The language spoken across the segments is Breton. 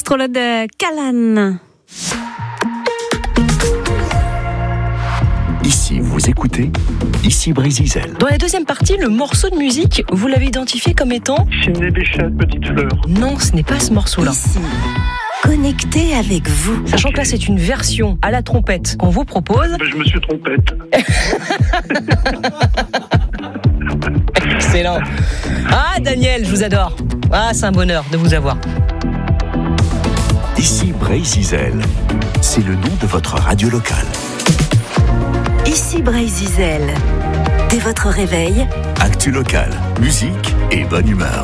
Strolad Calan. Ici, vous écoutez Ici Brésil. Dans la deuxième partie, le morceau de musique, vous l'avez identifié comme étant Chimnée Béchat, Petite Fleur. Non, ce n'est pas ce morceau-là. Ici, connecté avec vous. Sachant que là, c'est une version à la trompette qu'on vous propose. Je me suis trompette. Excellent. Ah, Daniel, je vous adore. Ah, c'est un bonheur de vous avoir. Ici Brésil, c'est le nom de votre radio locale. Ici Brésil. Dès votre réveil, Actu locale, musique et bonne humeur.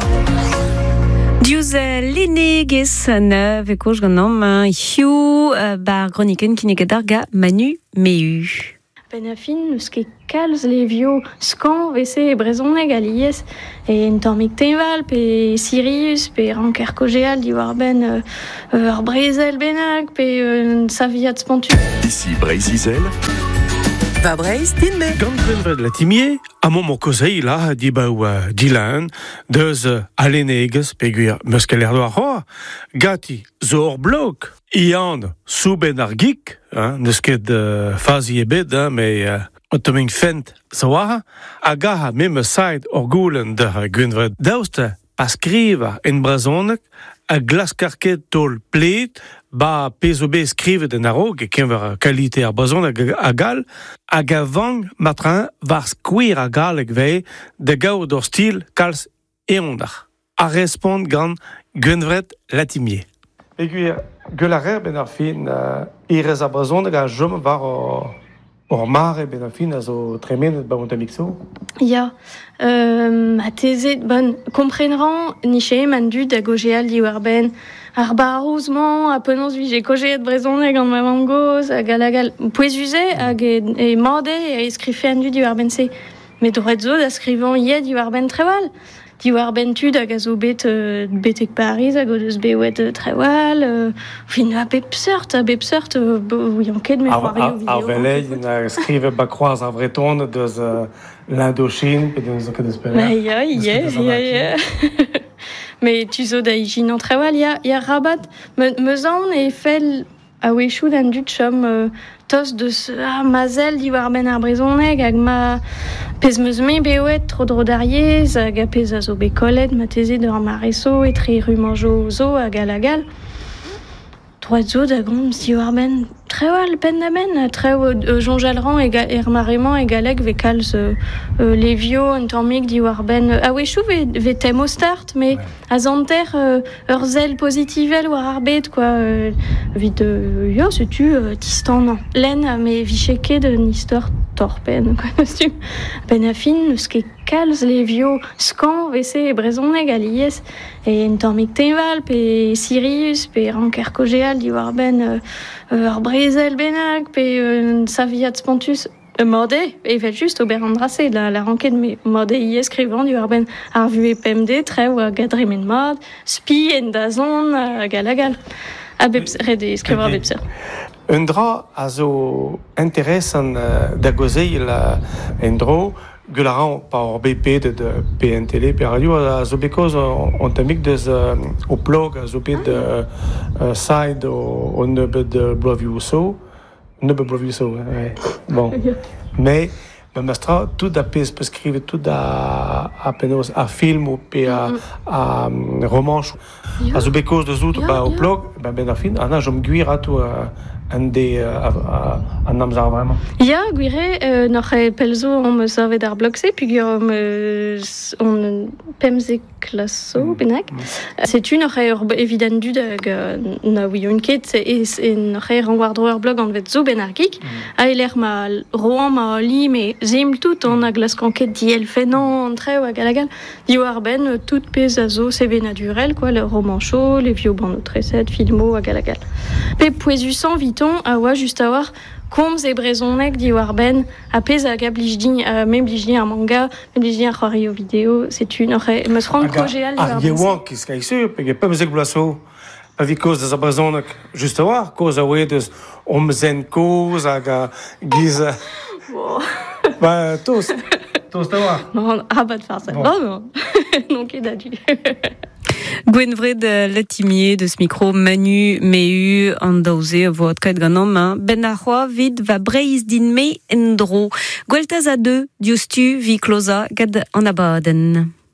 Diouz Lenegez neveko jganom hiu bar groniken kinegadarga Manu Meu. Penafin, eus ket kalz levio skan vese e brezhoneg alies e un tammig teval pe Sirius pe ranker kogeal di war ben ur brezel bennak pe un saviat spontu. Ici Brésil, Va Breiz, tin me. Gant gwenvred latimier, amont mo kozei la dibaou dilan, deus alenegez peguir muskeler do ar gati zo ur blok, iand souben ar gik, neus ket fazi ebet, me otoming fent zo a gaha mem said ur goulen de gwenvred daoust pa skriva en brazonek, a glaskarket tol plet, ba pezobe skrivet en arog, e kenver kalite ar bazon a gal, hag a vang matran var skouir a gal eg vei de gao d'or stil kalz eondar. A respond gant gwenvret latimier. Eguir, gularer ben ar fin irez ar bazon a jom var ur mare ben ar fin a zo tremenet ba montamik so. Ya, a tezet, bon, komprenran niche man dud a gogeal di war ben ar barouzman a penons vije kogeet brezhoneg an ma mangoz a gal pouezuze hag e morde e skrife an dud di war ben se. Met dret zo da skrivan ye di war ben treval. Di war ben tud hag a zo bet betek Paris hag o deus beouet treval. Fin a bep seurt ouian ket me c'hoario video. Ar velei, na skrive ba kroaz ar vreton deus l'Indochine, pe deus ket eus peler. Ya. Mais tu zo da ijin an treval, ya rabat me zaon e fel a wechou d'an dud chom tos deus mazel di war ben ar brezhoneg hag ma pez meus me beouet tro dro d'ariez hag a pez a zo be kollet ma teze d'ur mareso etre rumanjo zo hag a lagal. Droit zo da gomz di war ben treval pen da ben treo Jean Jalran e marement e galeg ve kalz levio un tammig di war ben a wechou ve tem o start mais a zanter ur zel positivel war ar bet quoi vid yo setu tistan len me vicheke de histoire torpen quoi ben a fin eus ket kalz levio skan vese e brezhoneg alies e un tammig teval pe Sirius pe ranker kogeal di war ben ur brezel bennak pe un saviat spontus morde e vel just ober andrase la ranket me morde ie skrivan du ar ben ar vu e PMD tre oa gadremen mod spi en da zon gal a bepser red skrivar bepser. Un dra a zo interesan da gozeil en dro gularan pa ur BP de PNTL pe radio a zo bekoz on tamik deus o blog a zo bet side o nebeud bloaviou so bon mais mastra tout a pez pe skrive tout a penaos a film ou pe a romanch a zo bekoz deus out o blog ben ar fin ana jom gwir atou an amzar vraiment. Ya, gwire, n'oc'h pelzo on me servet d'ar blogse, puis on pemze klasso, bennak. Setu n'oc'h evident dud hag na ouion ket, e n'oc'h renwardro ur blog an vet zo ben ar gik, a eler ma roan ma li, me zim tout on a glaskanket di elfenan, an treo hag alagal, di war ben tout pez a zo seve naturel, quoi, le roman chaud, les vieux ban treset, filmo hag alagal. Pe pouezusan viton a oa just a war komz e brezhoneg di war ben a pez hag a blijdin, me blijdin ar manga, me blijdin ar c'hoario video, setu n'oc'h meus ran kogeal di war ben. Ar yeouan kiz kai sur, pe ge pemzek blaso, pa vi koz da brezhoneg just a war, koz a oe deus omzen koz hag a giz... Ba, tost a war. Non, abat farset. Non, ket da du. Gwenvred Latimier de ce micro Manu Meu an daoze vod kaet ganom ben a c'hoa vid va breiz din me endro. Gweltaz a deux diostu vi kloza gad an abaden.